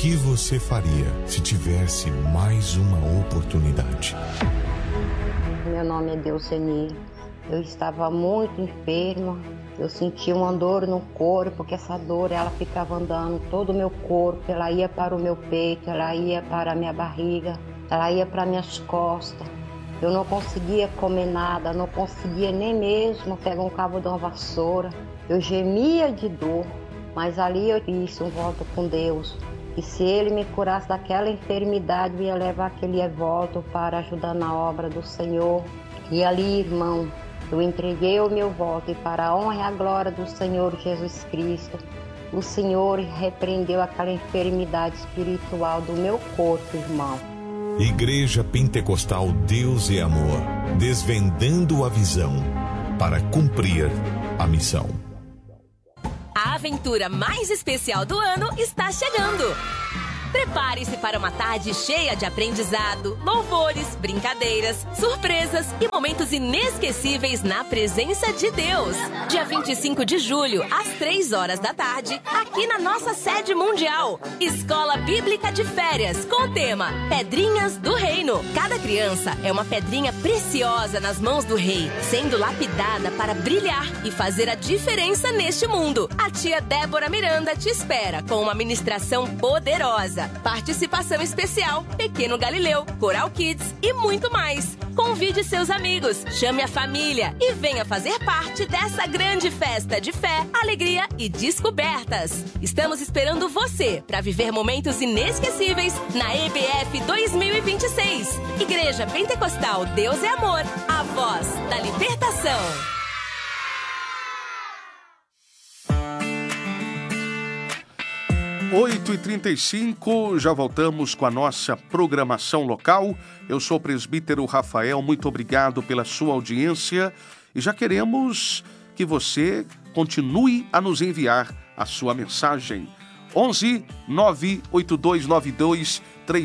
que você faria se tivesse mais uma oportunidade? Meu nome é Deuseni. Eu estava muito enferma. Eu sentia uma dor no corpo, que essa dor ela ficava andando todo o meu corpo. Ela ia para o meu peito, ela ia para a minha barriga, ela ia para minhas costas. Eu não conseguia comer nada, não conseguia nem mesmo pegar um cabo de uma vassoura. Eu gemia de dor, mas ali eu fiz um voto com Deus. E se Ele me curasse daquela enfermidade, eu ia levar aquele voto para ajudar na obra do Senhor. E ali, irmão, eu entreguei o meu voto e para a honra e a glória do Senhor Jesus Cristo, o Senhor repreendeu aquela enfermidade espiritual do meu corpo, irmão. Igreja Pentecostal Deus é Amor, desvendando a visão para cumprir a missão. A aventura mais especial do ano está chegando. Prepare-se para uma tarde cheia de aprendizado, louvores, brincadeiras, surpresas e momentos inesquecíveis na presença de Deus. Dia 25 de julho, às 3 horas da tarde, aqui na nossa sede mundial. Escola Bíblica de Férias, com o tema Pedrinhas do Reino. Cada criança é uma pedrinha preciosa nas mãos do Rei, sendo lapidada para brilhar e fazer a diferença neste mundo. A tia Débora Miranda te espera com uma ministração poderosa. Participação especial, Pequeno Galileu, Coral Kids e muito mais. Convide seus amigos, chame a família e venha fazer parte dessa grande festa de fé, alegria e descobertas. Estamos esperando você para viver momentos inesquecíveis na EBF 2026. Igreja Pentecostal Deus é Amor, a voz da libertação. 8h35, já voltamos com a nossa programação local. Eu sou o presbítero Rafael, muito obrigado pela sua audiência e já queremos que você continue a nos enviar a sua mensagem. 11 98292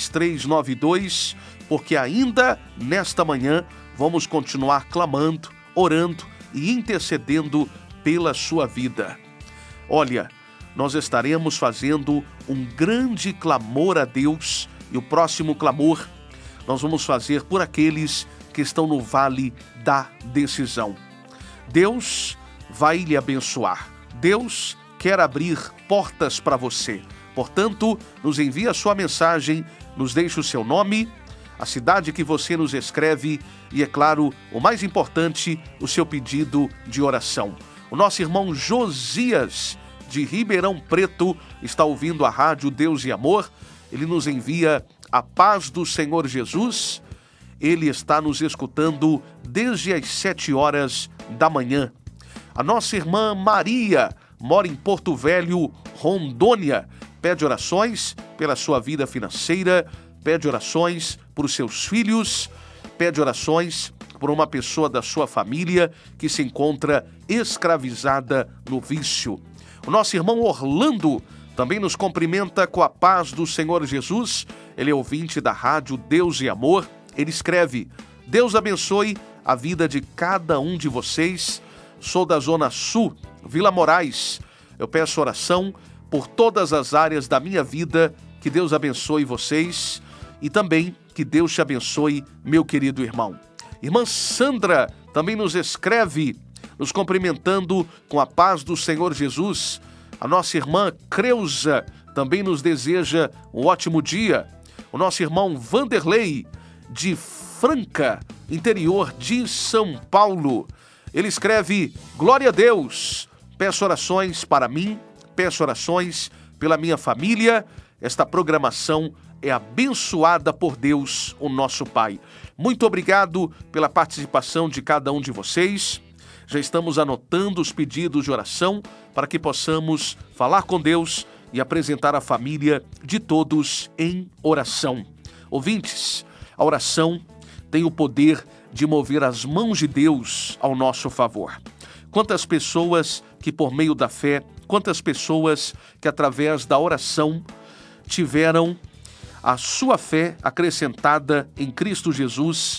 3392, porque ainda nesta manhã vamos continuar clamando, orando e intercedendo pela sua vida. Olha, nós estaremos fazendo um grande clamor a Deus e o próximo clamor nós vamos fazer por aqueles que estão no vale da decisão. Deus vai lhe abençoar. Deus quer abrir portas para você. Portanto, nos envie a sua mensagem, nos deixe o seu nome, a cidade que você nos escreve e, é claro, o mais importante, o seu pedido de oração. O nosso irmão Josias, de Ribeirão Preto, está ouvindo a rádio Deus e Amor. Ele nos envia a paz do Senhor Jesus. Ele está nos escutando desde as 7 horas da manhã. A nossa irmã Maria mora em Porto Velho, Rondônia. Pede orações pela sua vida financeira, pede orações por os seus filhos, pede orações por uma pessoa da sua família que se encontra escravizada no vício. O nosso irmão Orlando também nos cumprimenta com a paz do Senhor Jesus. Ele é ouvinte da rádio Deus e Amor. Ele escreve: Deus abençoe a vida de cada um de vocês. Sou da Zona Sul, Vila Moraes. Eu peço oração por todas as áreas da minha vida. Que Deus abençoe vocês e também que Deus te abençoe, meu querido irmão. Irmã Sandra também nos escreve, nos cumprimentando com a paz do Senhor Jesus. A nossa irmã Creuza também nos deseja um ótimo dia. O nosso irmão Vanderlei, de Franca, interior de São Paulo. Ele escreve: glória a Deus, peço orações para mim, peço orações pela minha família. Esta programação é abençoada por Deus, o nosso Pai. Muito obrigado pela participação de cada um de vocês. Já estamos anotando os pedidos de oração para que possamos falar com Deus e apresentar a família de todos em oração. Ouvintes, a oração tem o poder de mover as mãos de Deus ao nosso favor. Quantas pessoas que por meio da fé, quantas pessoas que através da oração tiveram a sua fé acrescentada em Cristo Jesus,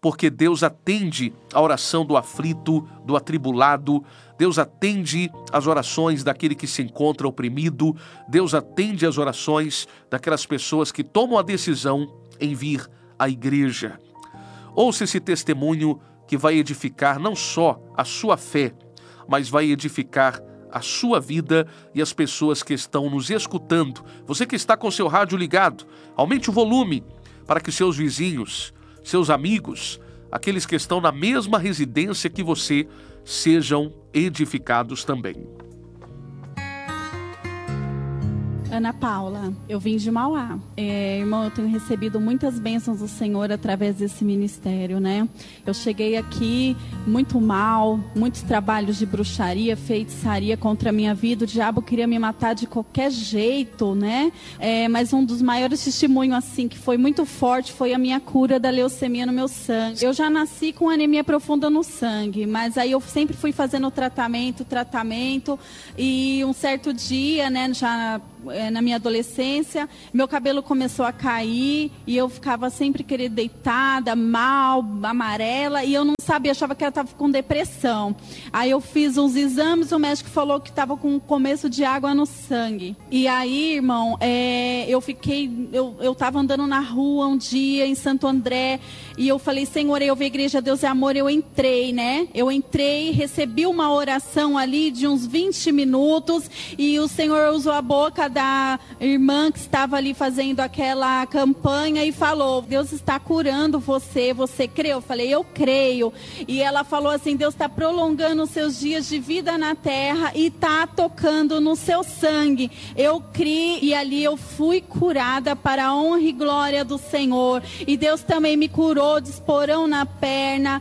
porque Deus atende a oração do aflito, do atribulado. Deus atende as orações daquele que se encontra oprimido. Deus atende as orações daquelas pessoas que tomam a decisão em vir à igreja. Ouça esse testemunho que vai edificar não só a sua fé, mas vai edificar a sua vida e as pessoas que estão nos escutando. Você que está com seu rádio ligado, aumente o volume para que seus vizinhos, seus amigos, aqueles que estão na mesma residência que você, sejam edificados também. Ana Paula, eu vim de Mauá. Irmão, eu tenho recebido muitas bênçãos do Senhor através desse ministério, né? Eu cheguei aqui muito mal, muitos trabalhos de bruxaria, feitiçaria contra a minha vida. O diabo queria me matar de qualquer jeito, né? Mas um dos maiores testemunhos, assim, que foi muito forte, foi a minha cura da leucemia no meu sangue. Eu já nasci com anemia profunda no sangue, mas aí eu sempre fui fazendo tratamento, e um certo dia, né, já na minha adolescência, meu cabelo começou a cair e eu ficava sempre querendo deitada, mal, amarela, e eu não sabia, achava que eu estava com depressão. Aí eu fiz uns exames, o médico falou que estava com começo de água no sangue. E aí, irmão, eu estava andando na rua um dia em Santo André e eu falei, Senhor, eu vi a Igreja Deus é Amor, eu entrei, né? Eu entrei, recebi uma oração ali de uns 20 minutos e o Senhor usou a boca da irmã que estava ali fazendo aquela campanha e falou, Deus está curando você, você crê? Eu falei, eu creio. E ela falou assim, Deus está prolongando os seus dias de vida na terra e está tocando no seu sangue. Eu criei e ali eu fui curada para a honra e glória do Senhor. E Deus também me curou de esporão na perna,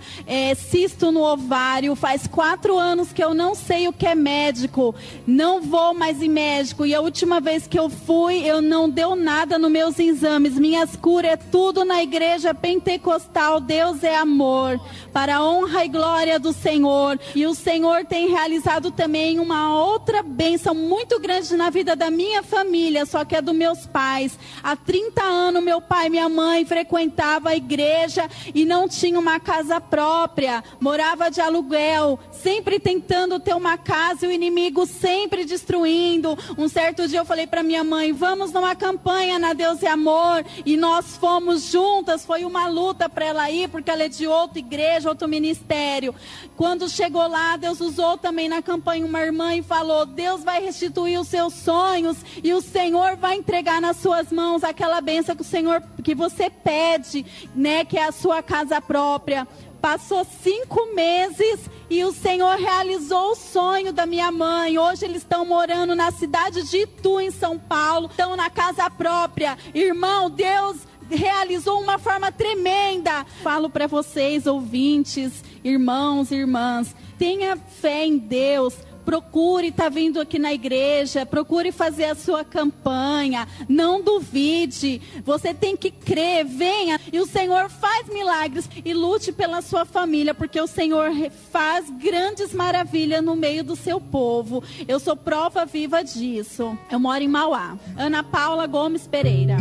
cisto no ovário. Faz 4 anos que eu não sei o que é médico, não vou mais em médico. E a última vez que eu fui, eu não deu nada nos meus exames. Minhas curas é tudo na igreja pentecostal. Deus é amor, para a honra e glória do Senhor. E o Senhor tem realizado também uma outra bênção muito grande na vida da minha família, só que é dos meus pais. Há 30 anos, meu pai e minha mãe frequentavam a igreja e não tinha uma casa própria, morava de aluguel, sempre tentando ter uma casa e o inimigo sempre destruindo. Um certo dia eu falei para minha mãe, vamos numa campanha na Deus é Amor, e nós fomos juntas. Foi uma luta para ela ir, porque ela é de outra igreja, outro ministério. Quando chegou lá, Deus usou também na campanha uma irmã e falou, Deus vai restituir os seus sonhos e o Senhor vai entregar nas suas mãos aquela bênção que o Senhor, que você pede, né, que é a sua casa própria. Passou 5 meses e o Senhor realizou o sonho da minha mãe. Hoje eles estão morando na cidade de Itu, em São Paulo. Estão na casa própria. Irmão, Deus realizou uma forma tremenda. Falo para vocês, ouvintes, irmãos e irmãs, tenha fé em Deus. Procure estar vindo aqui na igreja, procure fazer a sua campanha, não duvide, você tem que crer, venha, e o Senhor faz milagres, e lute pela sua família, porque o Senhor faz grandes maravilhas no meio do seu povo. Eu sou prova viva disso. Eu moro em Mauá. Ana Paula Gomes Pereira.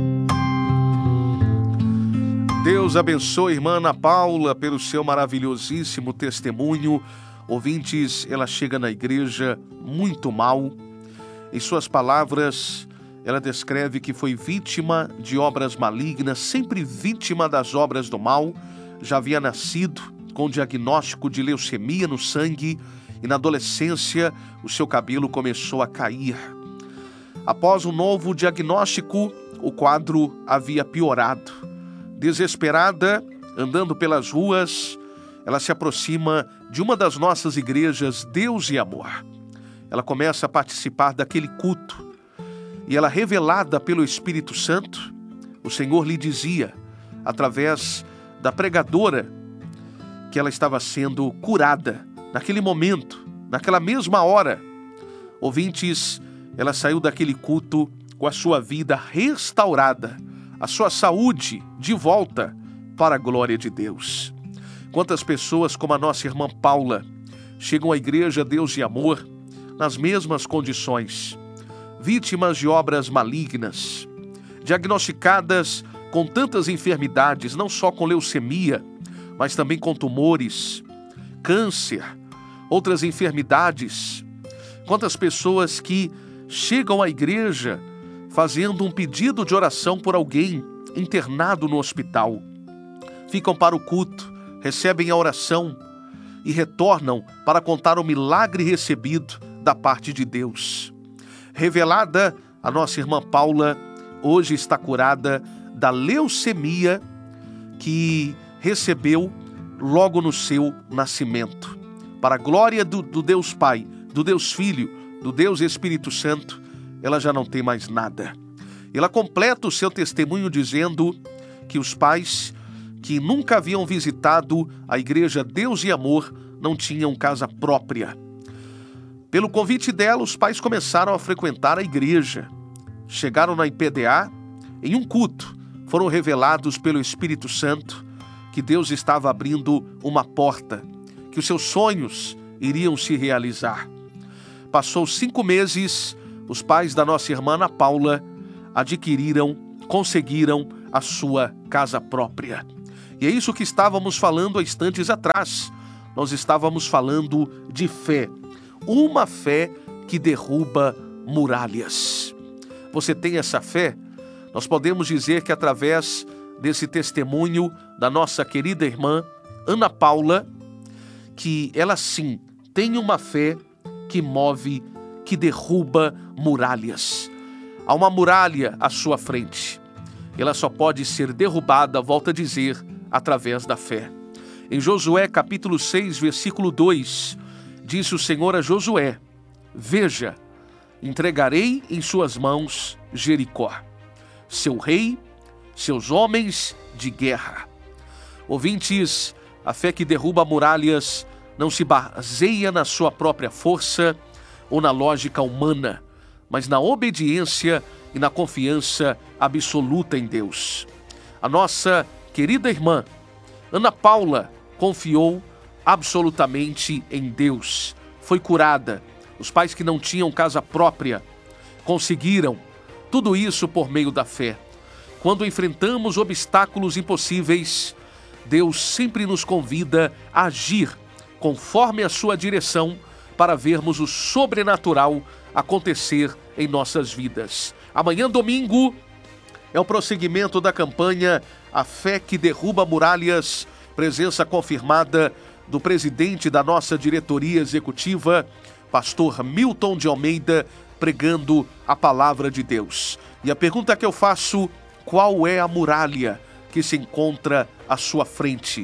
Deus abençoe a irmã Ana Paula pelo seu maravilhosíssimo testemunho. Ouvintes, ela chega na igreja muito mal. Em suas palavras, ela descreve que foi vítima de obras malignas, sempre vítima das obras do mal. Já havia nascido com diagnóstico de leucemia no sangue e na adolescência o seu cabelo começou a cair. Após um novo diagnóstico, o quadro havia piorado. Desesperada, andando pelas ruas, ela se aproxima de uma das nossas igrejas, Deus e Amor. Ela começa a participar daquele culto. E ela, revelada pelo Espírito Santo, o Senhor lhe dizia, através da pregadora, que ela estava sendo curada naquele momento, naquela mesma hora. Ouvintes, ela saiu daquele culto com a sua vida restaurada, a sua saúde de volta para a glória de Deus. Quantas pessoas como a nossa irmã Paula chegam à igreja Deus e Amor nas mesmas condições, vítimas de obras malignas, diagnosticadas com tantas enfermidades, não só com leucemia, mas também com tumores, câncer, outras enfermidades. Quantas pessoas que chegam à igreja fazendo um pedido de oração por alguém internado no hospital, ficam para o culto, recebem a oração e retornam para contar o milagre recebido da parte de Deus. Revelada, a nossa irmã Paula hoje está curada da leucemia que recebeu logo no seu nascimento. Para a glória do Deus Pai, do Deus Filho, do Deus Espírito Santo, ela já não tem mais nada. Ela completa o seu testemunho dizendo que os pais que nunca haviam visitado a igreja Deus e Amor não tinham casa própria. Pelo convite dela, os pais começaram a frequentar a igreja. Chegaram na IPDA, em um culto, foram revelados pelo Espírito Santo que Deus estava abrindo uma porta, que os seus sonhos iriam se realizar. Passou 5 meses, os pais da nossa irmã Ana Paula conseguiram a sua casa própria. E é isso que estávamos falando há instantes atrás. Nós estávamos falando de fé. Uma fé que derruba muralhas. Você tem essa fé? Nós podemos dizer que através desse testemunho da nossa querida irmã Ana Paula, que ela sim tem uma fé que move, que derruba muralhas. Há uma muralha à sua frente. Ela só pode ser derrubada, volto a dizer, através da fé. Em Josué capítulo 6, versículo 2, disse o Senhor a Josué: veja, entregarei em suas mãos Jericó, seu rei, seus homens de guerra. Ouvintes, a fé que derruba muralhas não se baseia na sua própria força ou na lógica humana, mas na obediência e na confiança absoluta em Deus. A nossa querida irmã Ana Paula confiou absolutamente em Deus. Foi curada. Os pais que não tinham casa própria conseguiram tudo isso por meio da fé. Quando enfrentamos obstáculos impossíveis, Deus sempre nos convida a agir conforme a sua direção para vermos o sobrenatural acontecer em nossas vidas. Amanhã, domingo, é o prosseguimento da campanha A Fé que Derruba Muralhas, presença confirmada do presidente da nossa diretoria executiva, pastor Milton de Almeida, pregando a palavra de Deus. E a pergunta que eu faço: qual é a muralha que se encontra à sua frente?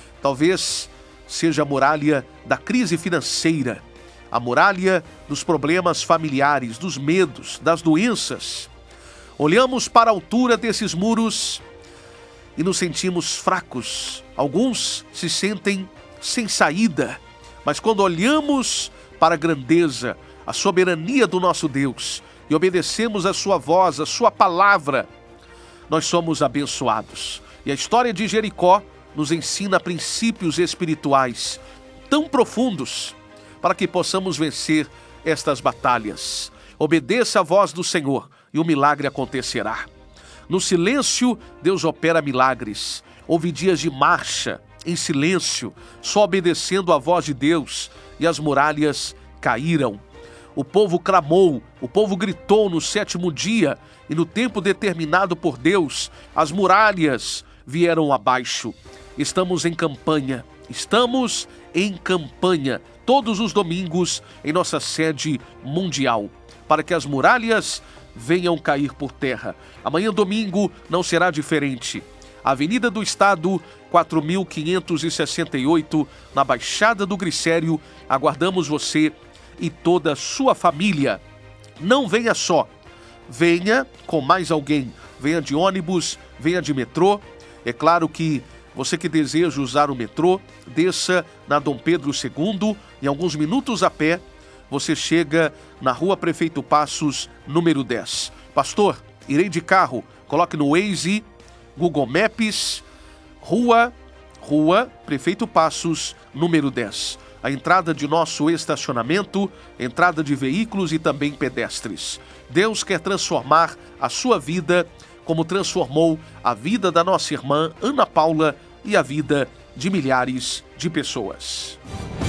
Talvez seja a muralha da crise financeira, a muralha dos problemas familiares, dos medos, das doenças. Olhamos para a altura desses muros e nos sentimos fracos. Alguns se sentem sem saída, mas quando olhamos para a grandeza, a soberania do nosso Deus e obedecemos a sua voz, a sua palavra, nós somos abençoados. E a história de Jericó nos ensina princípios espirituais tão profundos para que possamos vencer estas batalhas. Obedeça a voz do Senhor e o milagre acontecerá. No silêncio, Deus opera milagres. Houve dias de marcha, em silêncio, só obedecendo a voz de Deus, e as muralhas caíram. O povo clamou, o povo gritou no 7º dia, e no tempo determinado por Deus, as muralhas vieram abaixo. Estamos em campanha todos os domingos em nossa sede mundial, para que as muralhas venham cair por terra. Amanhã, domingo, não será diferente. Avenida do Estado, 4.568, na Baixada do Glicério. Aguardamos você e toda a sua família. Não venha só, venha com mais alguém. Venha de ônibus, venha de metrô. É claro que você que deseja usar o metrô, desça na Dom Pedro II, em alguns minutos a pé, você chega na Rua Prefeito Passos, número 10. Pastor, irei de carro. Coloque no Waze, Google Maps, Rua Prefeito Passos, número 10. A entrada de nosso estacionamento, entrada de veículos e também pedestres. Deus quer transformar a sua vida como transformou a vida da nossa irmã Ana Paula e a vida de milhares de pessoas.